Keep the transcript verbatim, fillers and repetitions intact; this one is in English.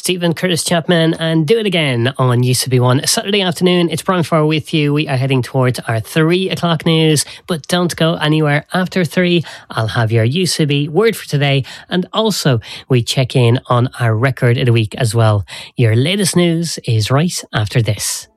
Stephen Curtis Chapman and Do It Again on U C B One. Saturday afternoon, it's Brian Farr with you. We are heading towards our three o'clock news, but don't go anywhere after three. I'll have your U C B word for today, and also we check in on our record of the week as well. Your latest news is right after this.